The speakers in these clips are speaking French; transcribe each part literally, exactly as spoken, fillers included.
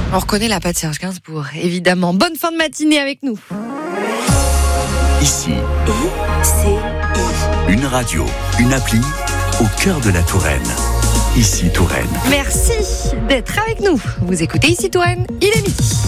On reconnaît la patte Serge Gainsbourg, évidemment. Bonne fin de matinée avec nous. Ici, I C I. une radio, une appli au cœur de la Touraine. Ici Touraine. Merci d'être avec nous. Vous écoutez Ici Touraine, il est midi.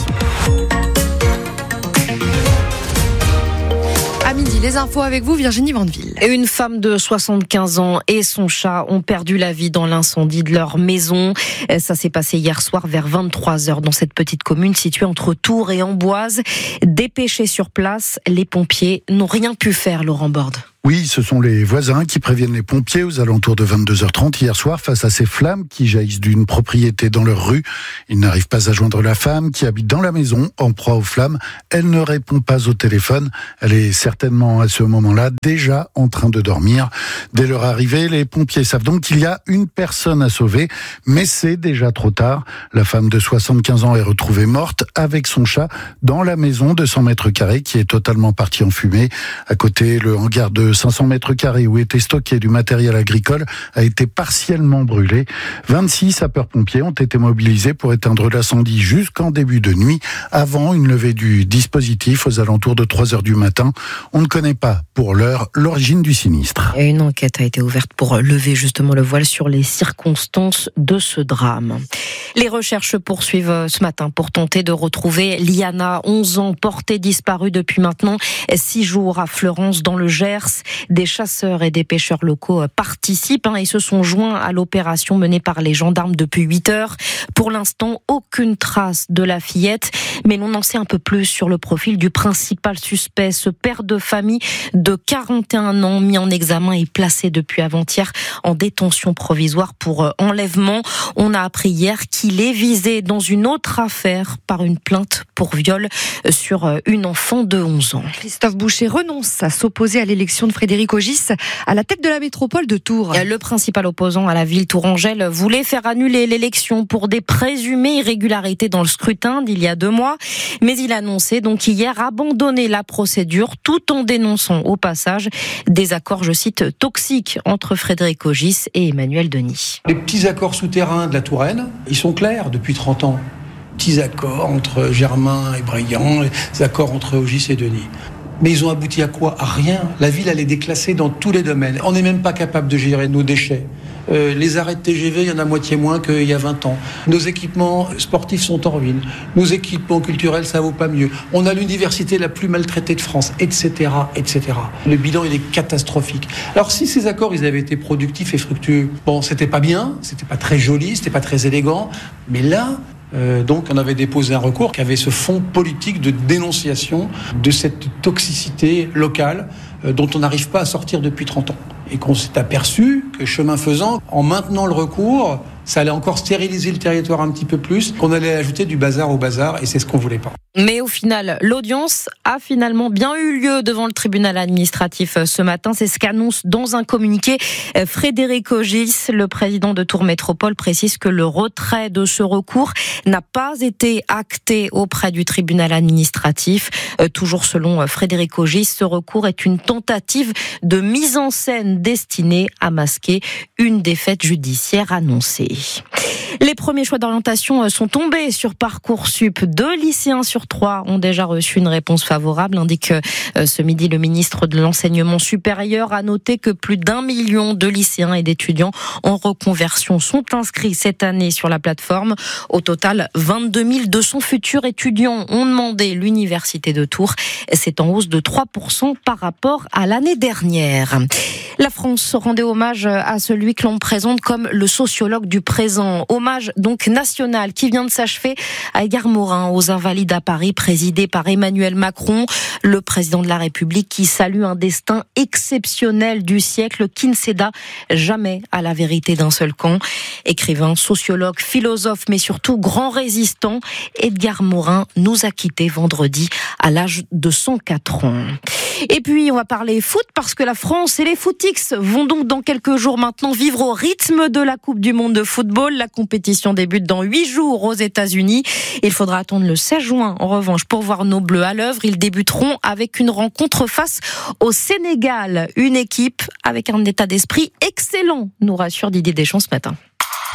À midi, les infos avec vous, Virginie Vandeville. Une femme de soixante-quinze ans et son chat ont perdu la vie dans l'incendie de leur maison. Ça s'est passé hier soir vers vingt-trois heures dans cette petite commune située entre Tours et Amboise. Dépêchés sur place, les pompiers n'ont rien pu faire, Laurent Borde. Oui, ce sont les voisins qui préviennent les pompiers aux alentours de vingt-deux heures trente hier soir face à ces flammes qui jaillissent d'une propriété dans leur rue. Ils n'arrivent pas à joindre la femme qui habite dans la maison en proie aux flammes. Elle ne répond pas au téléphone. Elle est certainement à ce moment-là déjà en train de dormir. Dès leur arrivée, les pompiers savent donc qu'il y a une personne à sauver, mais c'est déjà trop tard. La femme de soixante-quinze ans est retrouvée morte avec son chat dans la maison de cent mètres carrés qui est totalement partie en fumée. À côté, le hangar de cinq cents mètres carrés où était stocké du matériel agricole a été partiellement brûlé. vingt-six sapeurs-pompiers ont été mobilisés pour éteindre l'incendie jusqu'en début de nuit, avant une levée du dispositif aux alentours de trois heures du matin. On ne connaît pas, pour l'heure, l'origine du sinistre. Et une enquête a été ouverte pour lever justement le voile sur les circonstances de ce drame. Les recherches se poursuivent ce matin pour tenter de retrouver Liana, onze ans, portée disparue depuis maintenant six jours à Fleurance dans le Gers. Des chasseurs et des pêcheurs locaux participent hein, et se sont joints à l'opération menée par les gendarmes depuis huit heures. Pour l'instant, aucune trace de la fillette, mais l'on en sait un peu plus sur le profil du principal suspect, ce père de famille de quarante et un ans mis en examen et placé depuis avant-hier en détention provisoire pour enlèvement. On a appris hier qu'il est visé dans une autre affaire par une plainte pour viol sur une enfant de onze ans. Christophe Boucher renonce à s'opposer à l'élection de Frédéric Ogis à la tête de la métropole de Tours. Le principal opposant à la ville tourangelle voulait faire annuler l'élection pour des présumées irrégularités dans le scrutin d'il y a deux mois. Mais il a annoncé donc hier abandonner la procédure tout en dénonçant au passage des accords, je cite, toxiques entre Frédéric Ogis et Emmanuel Denis. Les petits accords souterrains de la Touraine, ils sont clairs depuis trente ans. Petits accords entre Germain et Briand, les accords entre Ogis et Denis. Mais ils ont abouti à quoi ? À rien. La ville, elle est déclassée dans tous les domaines. On n'est même pas capable de gérer nos déchets. Euh, les arrêts de T G V, il y en a moitié moins qu'il y a vingt ans. Nos équipements sportifs sont en ruine. Nos équipements culturels, ça vaut pas mieux. On a l'université la plus maltraitée de France, et cetera, et cetera. Le bilan, il est catastrophique. Alors, si ces accords, ils avaient été productifs et fructueux, bon, c'était pas bien, c'était pas très joli, c'était pas très élégant, mais là, Euh, donc on avait déposé un recours qui avait ce fond politique de dénonciation de cette toxicité locale euh, dont on n'arrive pas à sortir depuis trente ans. Et qu'on s'est aperçu que chemin faisant, en maintenant le recours, ça allait encore stériliser le territoire un petit peu plus, qu'on allait ajouter du bazar au bazar, et c'est ce qu'on voulait pas. Mais au final, l'audience a finalement bien eu lieu devant le tribunal administratif ce matin. C'est ce qu'annonce dans un communiqué Frédéric Ogis. Le président de Tours Métropole précise que le retrait de ce recours n'a pas été acté auprès du tribunal administratif. Euh, toujours selon Frédéric Ogis, ce recours est une tentative de mise en scène destinée à masquer une défaite judiciaire annoncée. Les premiers choix d'orientation sont tombés sur Parcoursup. Deux lycéens sur trois ont déjà reçu une réponse favorable, indique ce midi le ministre de l'Enseignement supérieur. A noté que plus d'un million de lycéens et d'étudiants en reconversion sont inscrits cette année sur la plateforme. Au total, vingt-deux mille deux cents futurs étudiants ont demandé l'université de Tours. C'est en hausse de trois pour cent par rapport à l'année dernière. La France rendait hommage à celui que l'on présente comme le sociologue du présent. Hommage donc national qui vient de s'achever à Edgar Morin, aux Invalides à Paris, présidé par Emmanuel Macron, le président de la République qui salue un destin exceptionnel du siècle qui ne céda jamais à la vérité d'un seul camp. Écrivain, sociologue, philosophe, mais surtout grand résistant, Edgar Morin nous a quittés vendredi à l'âge de cent quatre ans. Et puis, on va parler foot parce que la France et les Footix vont donc dans quelques jours maintenant vivre au rythme de la Coupe du Monde de football. La compétition débute dans huit jours aux États-Unis. Il faudra attendre le seize juin, en revanche, pour voir nos Bleus à l'œuvre. Ils débuteront avec une rencontre face au Sénégal. Une équipe avec un état d'esprit excellent, nous rassure Didier Deschamps ce matin.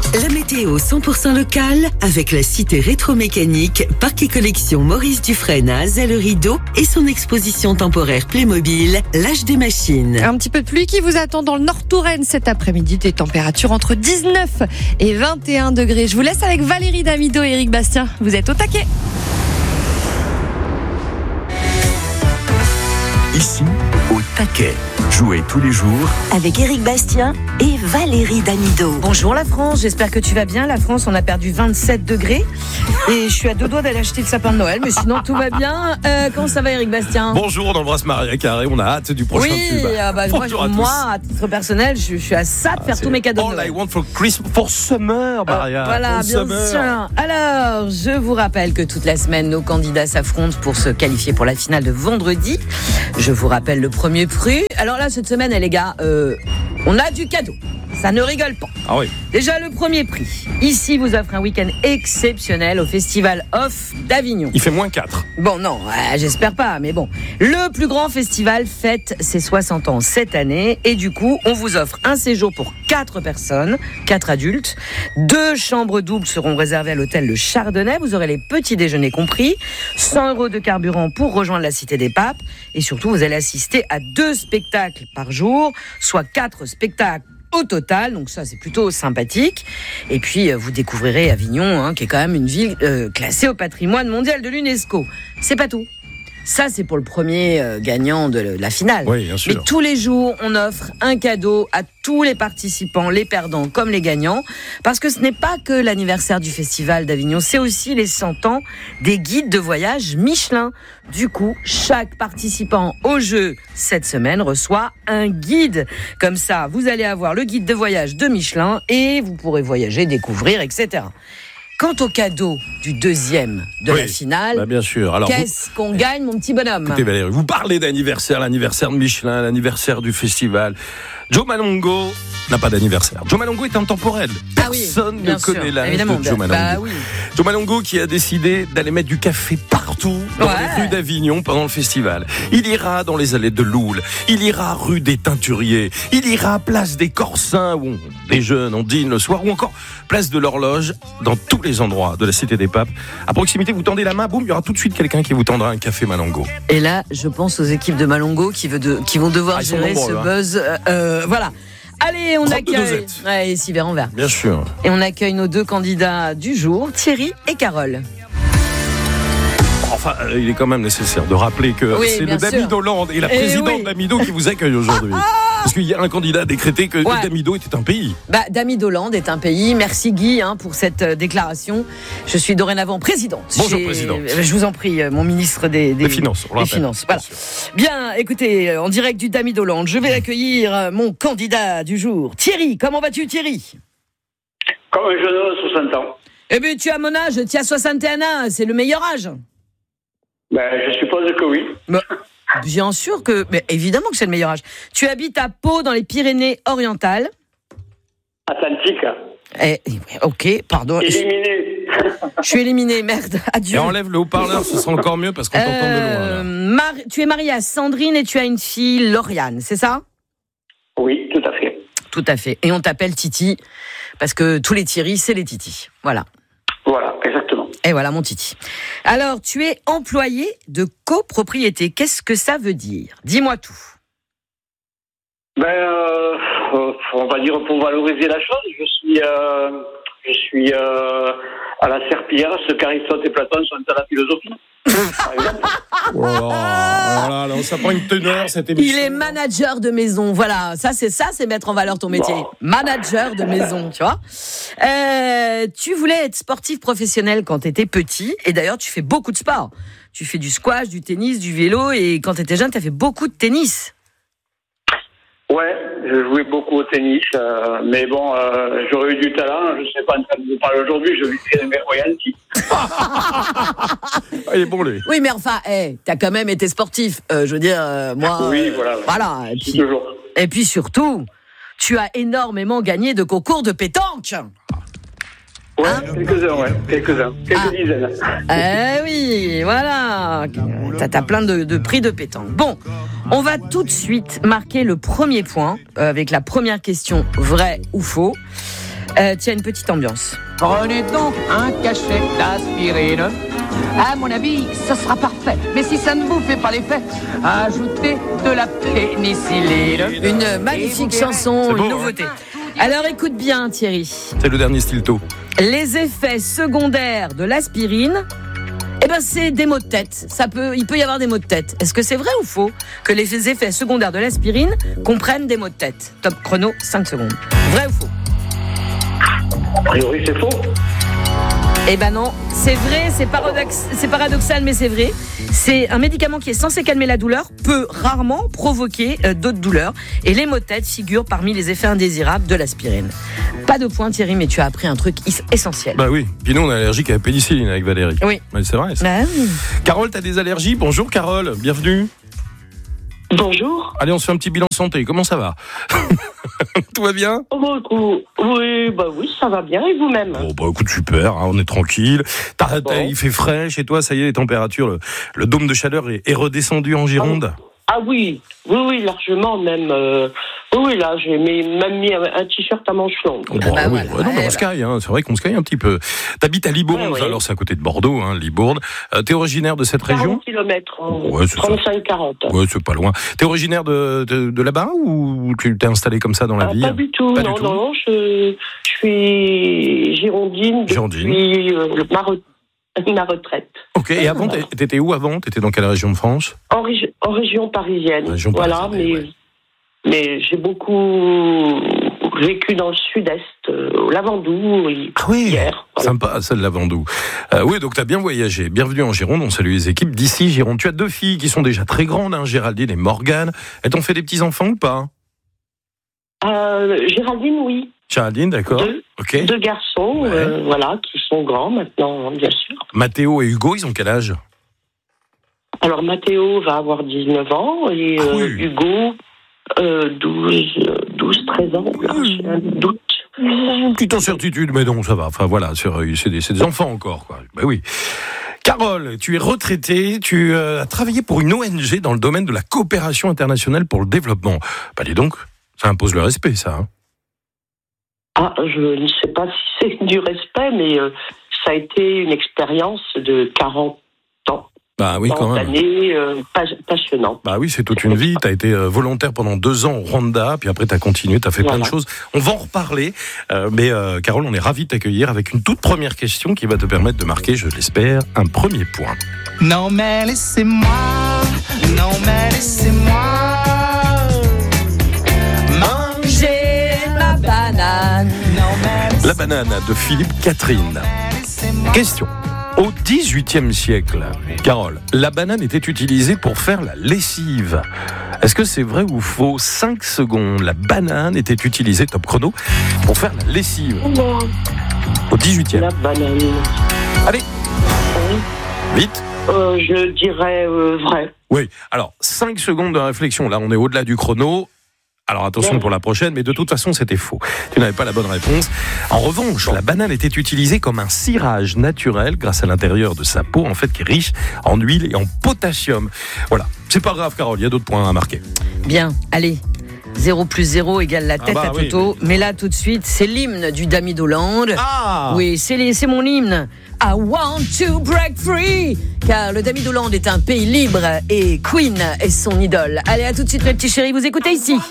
La météo cent pour cent locale avec la cité rétromécanique, Parc et Collection Maurice Dufresne à Azay-le-Rideau et son exposition temporaire Playmobil, l'âge des machines. Un petit peu de pluie qui vous attend dans le Nord-Touraine cet après-midi. Des températures entre dix-neuf et vingt et un degrés. Je vous laisse avec Valérie Damido et Éric Bastien. Vous êtes au taquet. Ici, au taquet. Jouez tous les jours Avec Éric Bastien et Valérie Damido. Bonjour la France, j'espère que tu vas bien. La France, on a perdu vingt-sept degrés et je suis à deux doigts d'aller acheter le sapin de Noël, mais sinon tout va bien. Euh, comment ça va Éric Bastien ? Bonjour, on embrasse Maria Carré, on a hâte du prochain oui, tube. Ah bah, moi, Bonjour à moi, tous. à titre personnel, je, je suis à ça de Ah, faire tous mes cadeaux de All Noël. I want for Christmas, for summer, Maria. Euh, voilà, for bien summer. sûr. Alors, je vous rappelle que toute la semaine, nos candidats s'affrontent pour se qualifier pour la finale de vendredi. Je vous rappelle le premier prix. Alors là, cette semaine, les gars, euh, on a du cadeau. Ça ne rigole pas. Ah oui. Déjà, le premier prix. Ici, vous offre un week-end exceptionnel au Festival Off d'Avignon. Il fait moins quatre. Bon, non, euh, j'espère pas, mais bon. Le plus grand festival fête ses soixante ans cette année. Et du coup, on vous offre un séjour pour quatre personnes, quatre adultes. Deux chambres doubles seront réservées à l'hôtel Le Chardonnay. Vous aurez les petits déjeuners compris. cent euros de carburant pour rejoindre la Cité des Papes. Et surtout, vous allez assister à deux spectacles par jour, soit quatre spectacles au total, donc ça c'est plutôt sympathique. Et puis euh, vous découvrirez Avignon, hein, qui est quand même une ville euh, classée au patrimoine mondial de l'UNESCO. C'est pas tout. Ça c'est pour le premier euh, gagnant de la finale. Oui, bien sûr. Mais tous les jours, on offre un cadeau à tous les participants, les perdants comme les gagnants, parce que ce n'est pas que l'anniversaire du Festival d'Avignon, c'est aussi les cent ans des guides de voyage Michelin. Du coup, chaque participant au jeu cette semaine reçoit un guide. Comme ça, vous allez avoir le guide de voyage de Michelin et vous pourrez voyager, découvrir, et cetera. Quant au cadeau du deuxième de Oui, la finale, bah bien sûr. Alors, qu'est-ce qu'on gagne, mon petit bonhomme ? Écoutez Valérie, vous parlez d'anniversaire, l'anniversaire de Michelin, l'anniversaire du festival. Joe Malongo n'a pas d'anniversaire. Joe Malongo est intemporel. Ah oui, Personne bien ne sûr, connaît l'âge évidemment. de Joe Malongo. Bah oui. Joe Malongo qui a décidé d'aller mettre du café partout dans Ouais. les rues d'Avignon pendant le festival. Il ira dans les allées de Loul, il ira rue des Teinturiers, il ira place des Corsins où on déjeune, on dîne le soir, ou encore place de l'Horloge, dans tous les endroits de la Cité des Papes. À proximité, vous tendez la main, boum, il y aura tout de suite quelqu'un qui vous tendra un café Malongo. Et là, je pense aux équipes de Malongo qui, veut de, qui vont devoir Ah, ils sont gérer nombreux, ce hein. buzz. Euh, euh, voilà. Allez, on trente-deux accueille. dosettes. Ouais, et six verres en verre. Bien sûr. Et on accueille nos deux candidats du jour, Thierry et Carole. Enfin, euh, il est quand même nécessaire de rappeler que Oui, c'est bien le Damido sûr. Land et la Eh présidente oui. Damido qui vous accueille aujourd'hui. Parce qu'il y a un candidat décrété que Ouais. Damido était un pays. Bah, Damido-Land est un pays. Merci Guy hein, pour cette euh, déclaration. Je suis dorénavant présidente. Bonjour, Chez- présidente. Je vous en prie, euh, mon ministre des, des, Des Finances, on le des rappelle. Finances. Voilà. Bien, écoutez, euh, en direct du Damido-Land, je vais accueillir euh, mon candidat du jour, Thierry. Comment vas-tu, Thierry ? Comme un jeune homme de soixante ans. Eh bien, tu as mon âge, tu as soixante et un ans, c'est le meilleur âge. Ben, je suppose que oui. Mais, bien sûr que, mais évidemment que c'est le meilleur âge. Tu habites à Pau, dans les Pyrénées-Orientales. Atlantique. Eh, ok, pardon. Je, Éliminé. je suis éliminée, merde. Et Adieu. enlève le haut-parleur, ce sera encore mieux parce qu'on t'entend de loin. Euh, là. Mar- tu es mariée à Sandrine et tu as une fille, Lauriane, c'est ça ? Oui, tout à fait. Tout à fait. Et on t'appelle Titi, parce que tous les Thierry, c'est les Titi. Voilà. Voilà, exactement. Et voilà mon Titi. Alors, tu es employé de copropriété. Qu'est-ce que ça veut dire ? Dis-moi tout. Ben, euh, euh, on va dire pour valoriser la chose, je suis, euh, je suis euh, à la serpillière, ce qu'Aristote et Platon sont à la philosophie. Par exemple. Oh là là, oh là là, ça prend une teneur cette émission. Il est manager de maison. Voilà, ça c'est ça, c'est mettre en valeur ton métier. Wow. Manager de maison, tu vois. Euh, tu voulais être sportif professionnel quand tu étais petit, et d'ailleurs tu fais beaucoup de sport. Tu fais du squash, du tennis, du vélo, et quand tu étais jeune, tu as fait beaucoup de tennis. Ouais, je jouais beaucoup au tennis, euh, mais bon, euh, j'aurais eu du talent. Je ne sais pas en train de vous parler aujourd'hui, je vis très bien royalty. Ah, il est bon lui. Oui, mais enfin, hey, tu as quand même été sportif. Euh, je veux dire, euh, moi. Oui, euh, voilà. Voilà. Et Si, puis, toujours. et puis surtout, tu as énormément gagné de concours de pétanque. Ouais, Hein quelques-uns, ouais, quelques-uns, quelques Ah. dizaines. Eh oui, voilà. T'as, t'as plein de, de prix de pétanque. Bon, on va tout de suite marquer le premier point euh, avec la première question, vrai ou faux. Euh, tiens, une petite ambiance. Prenez donc un cachet d'aspirine. À mon avis, ça sera parfait. Mais si ça ne vous fait pas l'effet, ajoutez de la pénicilline. Une magnifique chanson, beau, une nouveauté. Hein. Alors écoute bien Thierry. C'est le dernier Stilto. Les effets secondaires de l'aspirine, eh ben c'est des maux de tête. Ça peut, il peut y avoir des maux de tête. Est-ce que c'est vrai ou faux que les effets secondaires de l'aspirine comprennent des maux de tête? Top chrono, cinq secondes. Vrai ou faux? A priori, c'est faux. Eh ben non, c'est vrai, c'est, paradox, c'est paradoxal, mais c'est vrai. C'est un médicament qui est censé calmer la douleur, peut rarement provoquer euh, d'autres douleurs. Et les maux de tête figurent parmi les effets indésirables de l'aspirine. Pas de point Thierry, mais tu as appris un truc essentiel. Bah oui, puis nous on est allergique à la pénicilline avec Valérie. Oui. Ouais, c'est vrai. C'est... Bah oui. Carole, t'as des allergies? Bonjour Carole, bienvenue. Bonjour. Allez, on se fait un petit bilan santé, comment ça va? Tout va bien? Oh, oui, bah oui, ça va bien, et vous-même? Bon, bah écoute, super, hein, on est tranquille. T'as, bon. t'as, il fait frais chez toi, ça y est, les températures, le, le dôme de chaleur est, est redescendu en Gironde? Ah, ah oui, oui, oui, largement, même. Euh, oui, là, j'ai mis, même mis un, un t-shirt à manches longues. Oh, bah, bah, oui, voilà. ouais, non, bah, on se caille, hein, c'est vrai qu'on se caille un petit peu. T'habites à Libourne, Ouais, ouais. alors c'est à côté de Bordeaux, hein, Libourne. Euh, t'es originaire de cette région? quarante kilomètres, Ouais, c'est ça. trente-cinq quarante. Ouais, c'est pas loin. T'es originaire de, de, de là-bas ou tu t'es installé comme ça dans la Ah, ville? pas du tout, Pas non, du tout. non, non, je, je suis girondine depuis Girondine. euh, ma, re- ma retraite. Ok, et avant, t'étais où avant? T'étais dans quelle région de France? En, régi- en région parisienne. Région voilà, parisienne, mais, ouais. mais j'ai beaucoup vécu dans le sud-est, euh, au Lavandou, Ah oui, hier. Voilà. sympa, celle de Lavandou. Euh, oui, donc t'as bien voyagé. Bienvenue en Gironde, on salue les équipes d'ici Gironde. Tu as deux filles qui sont déjà très grandes, hein, Géraldine et Morgane. Elles t'ont fait des petits-enfants ou pas? Euh, Géraldine, oui. Géraldine, d'accord. Deux, Ok. deux garçons, Ouais. euh, voilà, qui sont grands maintenant, bien sûr. Mathéo et Hugo, ils ont quel âge? Alors, Mathéo va avoir dix-neuf ans et Ah euh, oui. Hugo, euh, douze, treize ans. Là, j'ai un doute. Une petite incertitude, mais non, ça va. Enfin voilà, c'est, c'est, des, c'est des enfants encore, quoi. Ben oui. Carole, tu es retraitée, tu euh, as travaillé pour une O N G dans le domaine de la coopération internationale pour le développement. Bah dis donc, ça impose le respect, ça. Hein. Ah, je ne sais pas si c'est du respect, mais euh, ça a été une expérience de quarante ans. Bah oui, quand même. Années, euh, pas- passionnante. Bah oui, c'est toute une vie. Tu as été euh, volontaire pendant deux ans au Rwanda, puis après tu as continué, tu as fait Voilà. plein de choses. On va en reparler. Euh, mais euh, Carole, on est ravis de t'accueillir avec une toute première question qui va te permettre de marquer, je l'espère, un premier point. Non mais laissez-moi, non mais laissez-moi Manger ma banane. Non mais La banane de Philippe Catherine. laissez-moi. Question. Au dix-huitième siècle, Carole, la banane était utilisée pour faire la lessive. Est-ce que c'est vrai ou faux? cinq secondes, la banane était utilisée, top chrono, pour faire la lessive. Oh, Au dix-huitième. la banane. Allez, Oui. vite. Euh, je dirais euh, vrai. Oui, alors cinq secondes de réflexion. Là, on est au-delà du chrono. Alors attention Bon. pour la prochaine, mais de toute façon, c'était faux. Tu n'avais pas la bonne réponse. En revanche, la banane était utilisée comme un cirage naturel grâce à l'intérieur de sa peau, en fait, qui est riche en huile et en potassium. Voilà. C'est pas grave, Carole, il y a d'autres points à marquer. Bien, allez. zéro plus zéro égale la tête Ah bah à oui, Toto. Mais là, tout de suite, c'est l'hymne du Dami d'Hollande. Ah Oui, c'est, les- c'est mon hymne. I want to break free. Car le Dami d'Hollande est un pays libre et Queen est son idole. Allez, à tout de suite, mes petits chéris, vous écoutez ici.